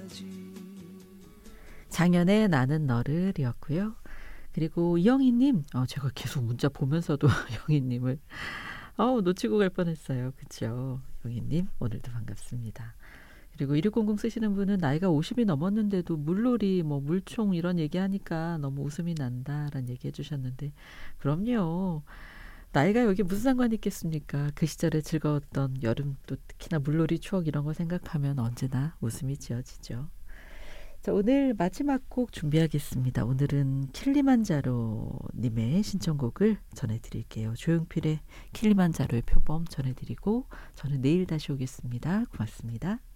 장현의 나는 너를이었고요. 그리고 이영희님, 제가 계속 문자 보면서도 영희님을 놓치고 갈 뻔했어요. 그렇죠? 영희님 오늘도 반갑습니다. 그리고 1600 쓰시는 분은 나이가 50이 넘었는데도 물놀이, 물총 이런 얘기하니까 너무 웃음이 난다라는 얘기 해주셨는데 그럼요. 나이가 여기 무슨 상관이 있겠습니까? 그 시절에 즐거웠던 여름 또 특히나 물놀이 추억 이런 거 생각하면 언제나 웃음이 지어지죠. 자, 오늘 마지막 곡 준비하겠습니다. 오늘은 킬리만자로님의 신청곡을 전해드릴게요. 조용필의 킬리만자로의 표범 전해드리고 저는 내일 다시 오겠습니다. 고맙습니다.